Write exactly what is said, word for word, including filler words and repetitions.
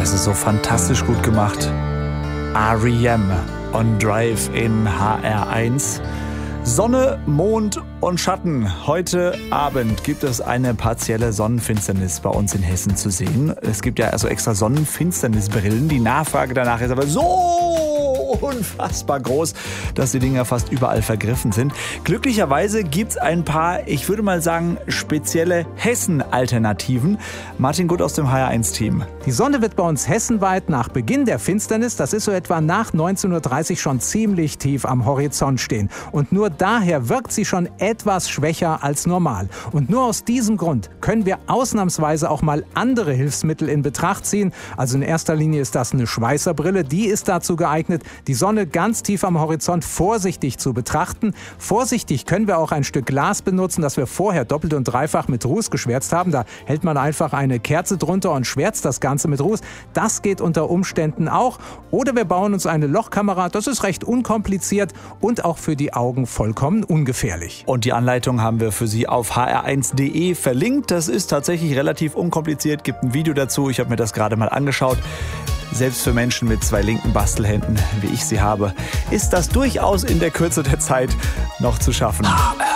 Das ist so fantastisch gut gemacht. R E M on Drive in H R eins. Sonne, Mond und Schatten. Heute Abend gibt es eine partielle Sonnenfinsternis bei uns in Hessen zu sehen. Es gibt ja also extra Sonnenfinsternisbrillen. Die Nachfrage danach ist aber so unfassbar groß, dass die Dinger fast überall vergriffen sind. Glücklicherweise gibt es ein paar, ich würde mal sagen, spezielle Hessen-Alternativen. Martin Gutt aus dem H R eins Team. Die Sonne wird bei uns hessenweit nach Beginn der Finsternis, das ist so etwa nach neunzehn Uhr dreißig, schon ziemlich tief am Horizont stehen. Und nur daher wirkt sie schon etwas schwächer als normal. Und nur aus diesem Grund können wir ausnahmsweise auch mal andere Hilfsmittel in Betracht ziehen. Also in erster Linie ist das eine Schweißerbrille. Die ist dazu geeignet, die Sonne ganz tief am Horizont vorsichtig zu betrachten. Vorsichtig können wir auch ein Stück Glas benutzen, das wir vorher doppelt und dreifach mit Ruß geschwärzt haben. Da hält man einfach eine Kerze drunter und schwärzt das Ganze mit Ruß. Das geht unter Umständen auch. Oder wir bauen uns eine Lochkamera. Das ist recht unkompliziert und auch für die Augen vollkommen ungefährlich. Und die Anleitung haben wir für Sie auf h r eins punkt d e verlinkt. Das ist tatsächlich relativ unkompliziert. Gibt ein Video dazu. Ich habe mir das gerade mal angeschaut. Selbst für Menschen mit zwei linken Bastelhänden, wie ich sie habe, ist das durchaus in der Kürze der Zeit noch zu schaffen.